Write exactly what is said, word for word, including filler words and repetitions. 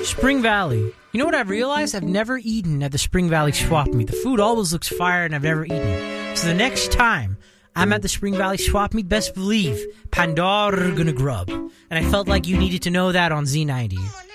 Spring Valley. You know what I've realized? I've never eaten at the Spring Valley Swap Meet. The food always looks fire, and I've never eaten. So the next time I'm at the Spring Valley Swap Meet, best believe Pandora gonna grub. And I felt like you needed to know that on Z ninety.